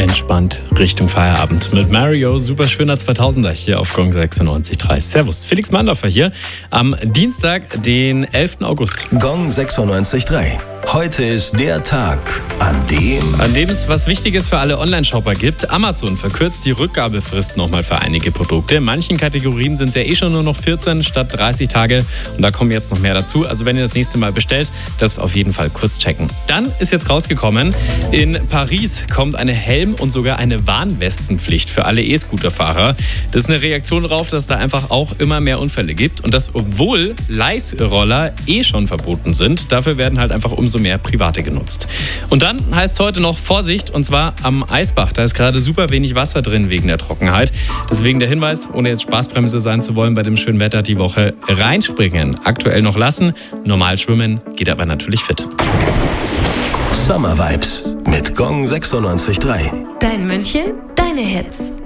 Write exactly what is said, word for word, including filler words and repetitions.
entspannt Richtung Feierabend mit Mario, super schöner zweitausender hier auf Gong sechsundneunzig Komma drei. Servus, Felix Mandorfer hier am Dienstag, den elften August. Gong sechsundneunzig Komma drei. Heute ist der Tag, an dem... An dem es was Wichtiges für alle Online-Shopper gibt. Amazon verkürzt die Rückgabefrist nochmal für einige Produkte. In manchen Kategorien sind es ja eh schon nur noch vierzehn statt dreißig Tage. Und da kommen jetzt noch mehr dazu. Also wenn ihr das nächste Mal bestellt, das auf jeden Fall kurz checken. Dann ist jetzt rausgekommen, in Paris kommt eine Helm- und sogar eine Warnwestenpflicht für alle E-Scooter-Fahrer. Das ist eine Reaktion darauf, dass da einfach auch immer mehr Unfälle gibt. Und das, obwohl Leihroller eh schon verboten sind. Dafür werden halt einfach umso mehr private genutzt. Und dann heißt es heute noch Vorsicht, und zwar am Eisbach. Da ist gerade super wenig Wasser drin wegen der Trockenheit. Deswegen der Hinweis, ohne jetzt Spaßbremse sein zu wollen, bei dem schönen Wetter die Woche reinspringen. Aktuell noch lassen, normal schwimmen, geht aber natürlich fit. Summer Vibes mit Gong sechsundneunzig Komma drei. Dein München, deine Hits.